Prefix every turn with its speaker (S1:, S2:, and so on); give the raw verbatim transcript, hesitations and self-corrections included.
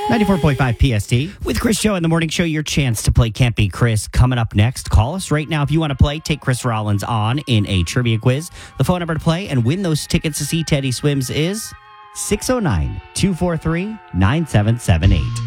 S1: ninety-four point five P S T. With Chris Show in the Morning Show, your chance to play Can't Beat Chris coming up next. Call us right now if you want to play. Take Chris Rollins on in a trivia quiz. The phone number to play and win those tickets to see Teddy Swims is six oh nine, two four three, nine seven seven eight.